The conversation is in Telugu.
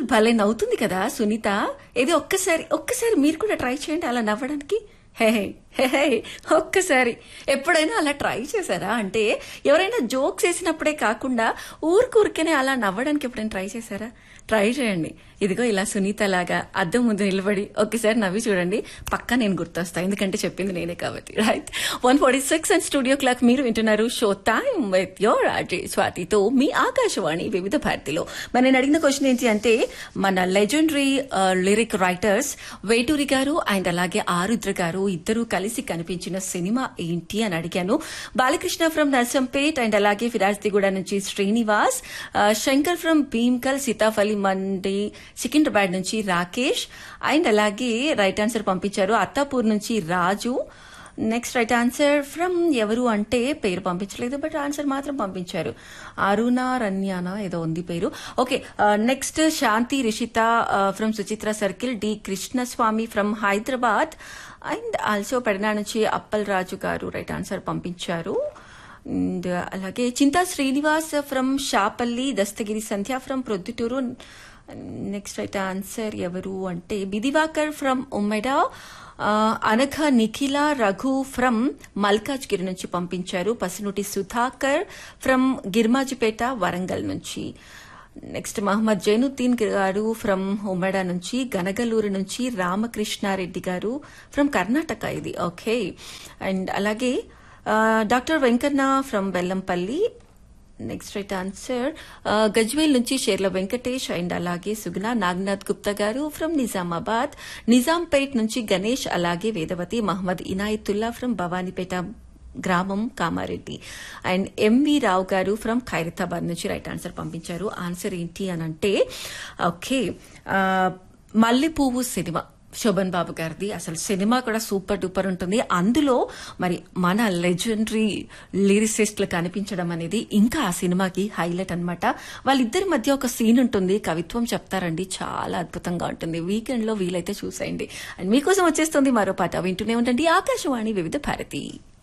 భలే నవ్వుతుంది కదా సునీత. ఇది ఒక్కసారి మీరు కూడా ట్రై చేయండి అలా నవ్వడానికి. హే హే హే ఒక్కసారి ఎప్పుడైనా అలా ట్రై చేశారా? అంటే ఎవరైనా జోక్స్ వేసినప్పుడే కాకుండా ఊరికనే అలా నవ్వడానికి ఎప్పుడైనా ట్రై చేశారా? ట్రై చేయండి. ఇదిగో ఇలా సునీత లాగా అద్దం ముందు నిలబడి ఒక్కసారి నవ్వి చూడండి, పక్కా నేను గుర్తొస్తా, ఎందుకంటే చెప్పింది నేనే కాబట్టి. Right, 1:46 and studio clock. మీరు వింటున్నారు show time with your RJ స్వాతితో మీ ఆకాశవాణి వివిధ భారతిలో. మరి నేను అడిగిన క్వశ్చన్ ఏంటి అంటే, మన లెజెండరీ లిరిక్ రైటర్స్ వేటూరి గారు అండ్ అలాగే ఆరుద్ర గారు ఇద్దరు కలిసి కనిపించిన సినిమా ఏంటి అని అడిగాను. బాలకృష్ణ ఫ్రమ్ నర్సంపేట్ అండ్ అలాగే ఫిరాజ్దిగూడ నుంచి శ్రీనివాస్, శంకర్ ఫ్రమ్ భీమ్కల్, సీతాఫలి మండి సికింద్రాబాద్ నుంచి రాకేష్ అండ్ అలాగే రైట్ ఆన్సర్ పంపించారు అత్తాపూర్ నుంచి రాజు. నెక్స్ట్ రైట్ ఆన్సర్ ఫ్రమ్ ఎవరు అంటే పేరు పంపించలేదు, బట్ ఆన్సర్ మాత్రం పంపించారు. అరుణ రన్యానా ఏదో ఉంది పేరు. Okay, next Shanti Rishitha from Suchitra circle, D Krishnaswamy from Hyderabad and also Pedana నుంచి అప్పల్ రాజు గారు రైట్ ఆన్సర్ పంపించారు. అండ్ అలాగే చింతా Srinivas from Shapalli, Dastagiri Sandhya from Proddatur. Next right answer ఎవరు అంటే బిదివాకర్ from ఉమ్మెడా, Anagha Nikhila Raghu from Malkajgiri నుంచి పంపించారు. పసునుటి సుధాకర్ ఫ్రమ్ గిర్మాజిపేట వరంగల్ నుంచి. నెక్స్ట్ మహమ్మద్ జైనుద్దీన్ గారు ఫ్రమ్ ఉమ్మెడా నుంచి, గనగలూరు నుంచి రామకృష్ణారెడ్డి గారు ఫ్రమ్ కర్ణాటక ఇది. ఓకే, అండ్ అలాగే doctor Venkanna from Bellampalli. Next right answer Gajwel నుంచి షేర్ల వెంకటేష్ అండ్ అలాగే సుగుణ. నాగనాథ్ గుప్తా గారు ఫ్రమ్ నిజామాబాద్, నిజాంపేట్ నుంచి గణేష్ అలాగే వేదవతి. మహమ్మద్ ఇనాయతుల్లా ఫ్రమ్ భవానీపేట గ్రామం కామారెడ్డి అండ్ ఎంవి రావు గారు ఫ్రమ్ ఖైరతాబాద్ నుంచి రైట్ ఆన్సర్ పంపించారు. ఆన్సర్ ఏంటి అని అంటే, ఓకే, మల్లెపువ్వు సినిమా శోభన్ బాబు గారిది. అసలు సినిమా కూడా సూపర్ డూపర్ ఉంటుంది. అందులో మరి మన లెజెండరీ లిరిసిస్టులు కనిపించడం అనేది ఇంకా ఆ సినిమాకి హైలైట్ అన్నమాట. వాళ్ళిద్దరి మధ్య ఒక సీన్ ఉంటుంది, కవిత్వం చెప్తారండి, చాలా అద్భుతంగా ఉంటుంది. వీకెండ్ లో వీలైతే చూసేయండి. అండ్ మీకోసం వచ్చేస్తుంది మరో పాట, వింటూనే ఉండండి ఆకాశవాణి వివిధ భారతి.